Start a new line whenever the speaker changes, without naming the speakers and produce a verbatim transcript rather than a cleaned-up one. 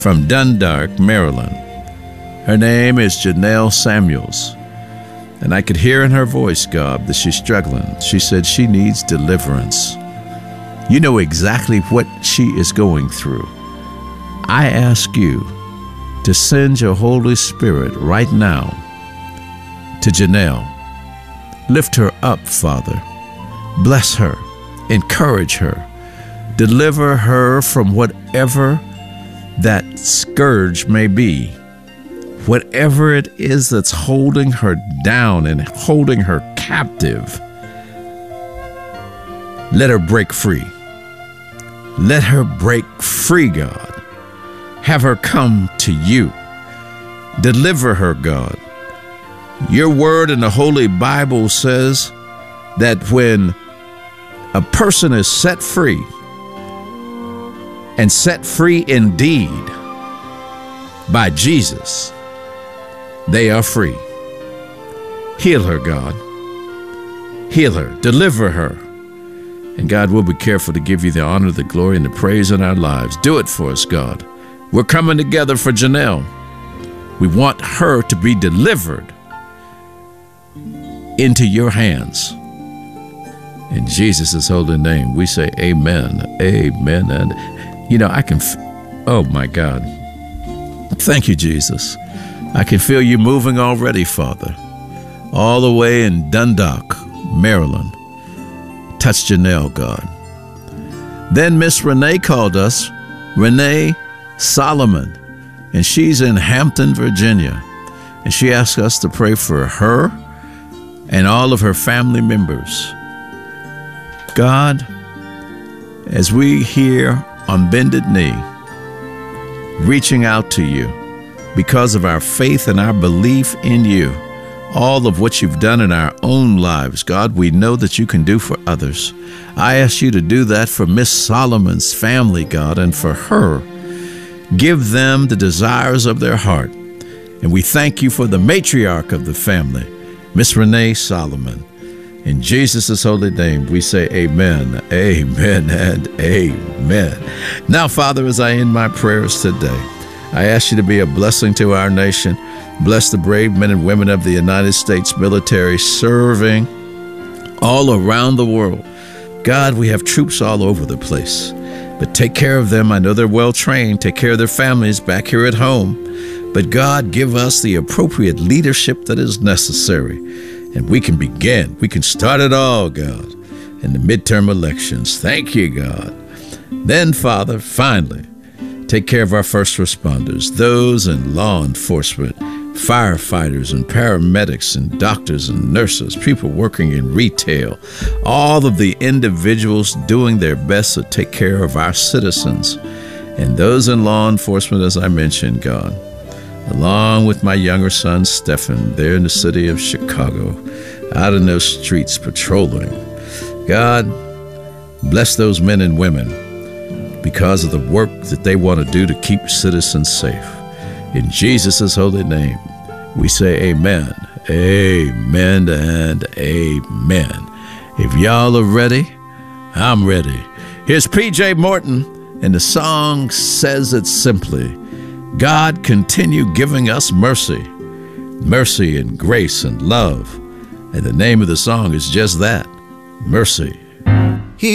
from Dundalk, Maryland. Her name is Janelle Samuels. And I could hear in her voice, God, that she's struggling. She said she needs deliverance. You know exactly what she is going through. I ask you to send your Holy Spirit right now to Janelle. Lift her up, Father. Bless her. Encourage her. Deliver her from whatever that scourge may be. Whatever it is that's holding her down and holding her captive, let her break free. Let her break free, God. Have her come to you. Deliver her, God. Your word in the Holy Bible says that when a person is set free, and set free indeed by Jesus, they are free. Heal her, God. Heal her. Deliver her. And God, will be careful to give you the honor, the glory, and the praise in our lives. Do it for us, God. We're coming together for Janelle. We want her to be delivered into your hands. In Jesus' holy name, we say amen, amen. And, you know, I can, f- oh, my God. Thank you, Jesus. I can feel you moving already, Father, all the way in Dundalk, Maryland. Touch Janelle, God. Then Miss Renee called us, Renee Solomon, and she's in Hampton, Virginia. And she asked us to pray for her and all of her family members. God, as we here on bended knee, reaching out to you because of our faith and our belief in you, all of what you've done in our own lives, God, we know that you can do for others. I ask you to do that for Miss Solomon's family, God, and for her. Give them the desires of their heart. And we thank you for the matriarch of the family, Miss Renee Solomon. In Jesus' holy name, we say amen, amen, and amen. Now, Father, as I end my prayers today, I ask you to be a blessing to our nation. Bless the brave men and women of the United States military serving all around the world. God, we have troops all over the place, but take care of them. I know they're well trained. Take care of their families back here at home. But God, give us the appropriate leadership that is necessary. And we can begin. We can start it all, God, in the midterm elections. Thank you, God. Then, Father, finally, take care of our first responders, those in law enforcement, firefighters and paramedics and doctors and nurses, people working in retail, all of the individuals doing their best to take care of our citizens, and those in law enforcement, as I mentioned, God, along with my younger son, Stephan, there in the city of Chicago, out in those streets patrolling. God, bless those men and women because of the work that they want to do to keep citizens safe. In Jesus' holy name, we say amen, amen, and amen. If y'all are ready, I'm ready. Here's P J Morton, and the song says it simply: God, continue giving us mercy, mercy and grace and love. And the name of the song is just that, mercy.